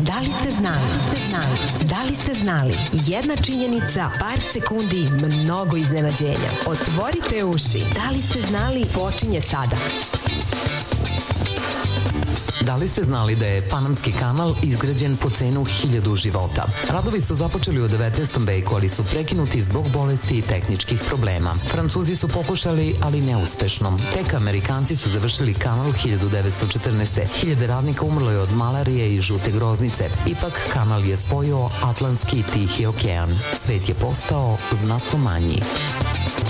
Da li ste znali? Da li ste znali? Jedna činjenica, par sekundi, mnogo iznenađenja. Otvorite uši. Da li ste znali? Počinje sada. Da li ste znali da je Panamski kanal izgrađen po cenu 1000 života? Radovi su započeli u 19. veku, ali su prekinuti zbog bolesti i tehničkih problema. Francuzi su pokušali, ali neuspešno. Tek Amerikanci su završili kanal 1914. Hiljade radnika umrlo je od malarije i žute groznice. Ipak, kanal je spojio Atlantski i Tihi okean. Svet je postao znatno manji.